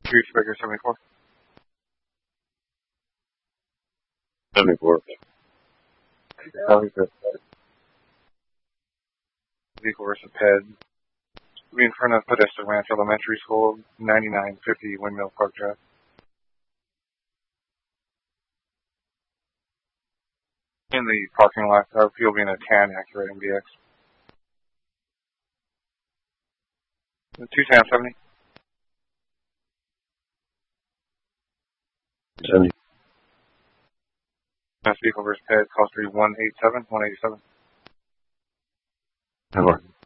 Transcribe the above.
Reach Baker 74. 74. Vehicle versus PED. Be in front of Podesta Ranch Elementary School, 9950 Windmill Park Drive. In the parking lot, fuel being a tan Acura MDX. 21070. 70. Vehicle versus PED, call 3187 187. Have